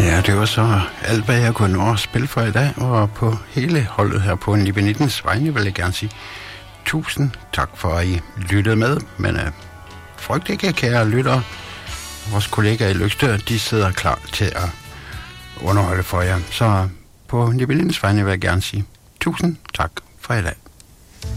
Ja, det var så alt, hvad jeg kunne nå at spille for i dag, og på hele holdet her på Nibenittens vegne vil jeg gerne sige tusind tak for, at I lyttede med, men frygt ikke, kære lyttere. Vores kollegaer i Løgstør, de sidder klar til at underholde for jer, så på Nibenittens vegne vil jeg gerne sige tusind tak for i dag.